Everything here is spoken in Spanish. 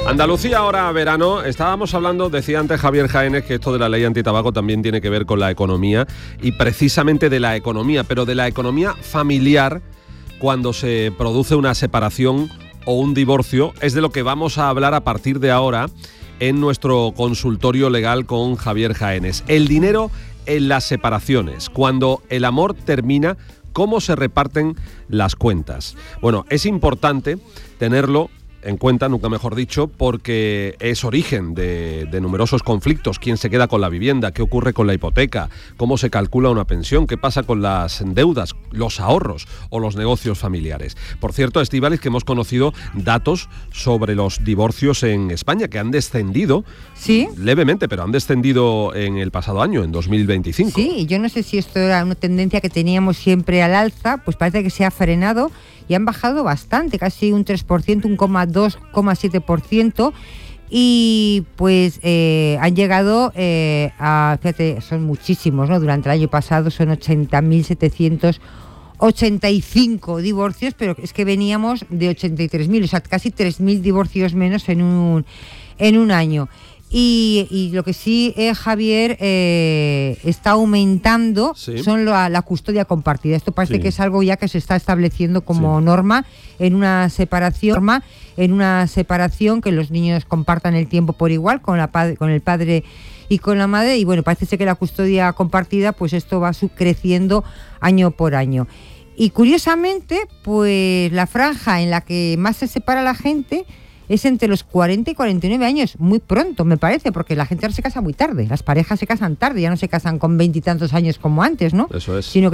Andalucía ahora verano. Estábamos hablando, decía antes Javier Jaénes, que esto de la ley antitabaco también tiene que ver con la economía, y precisamente de la economía, pero de la economía familiar cuando se produce una separación o un divorcio. Es de lo que vamos a hablar a partir de ahora en nuestro consultorio legal con Javier Jaénes. El dinero en las separaciones, cuando el amor termina, ¿cómo se reparten las cuentas? Bueno, es importante tenerlo en cuenta, nunca mejor dicho, porque es origen de numerosos conflictos. ¿Quién se queda con la vivienda? ¿Qué ocurre con la hipoteca? ¿Cómo se calcula una pensión? ¿Qué pasa con las deudas, los ahorros o los negocios familiares? Por cierto, Estíbaliz, que hemos conocido datos sobre los divorcios en España, que han descendido, ¿sí?, levemente, pero han descendido en el pasado año, en 2025. Sí, yo no sé si esto era una tendencia que teníamos siempre al alza, pues parece que se ha frenado y han bajado bastante, casi un 3%, un 2,7%, y pues han llegado a, fíjate, son muchísimos, ¿no? Durante el año pasado son 80.785 divorcios, pero es que veníamos de 83.000, o sea, casi 3.000 divorcios menos en un año. Y lo que sí, Javier, está aumentando, ¿sí?, son la custodia compartida. Esto parece, sí, que es algo ya que se está estableciendo como, sí, norma en una separación, que los niños compartan el tiempo por igual con el padre y con la madre. Y bueno, parece ser que la custodia compartida, pues esto va creciendo año por año. Y curiosamente, pues la franja en la que más se separa la gente es entre los 40 y 49 años, muy pronto, me parece, porque la gente ahora se casa muy tarde, las parejas se casan tarde, ya no se casan con 20 y tantos años como antes, ¿no? Eso es. Sino que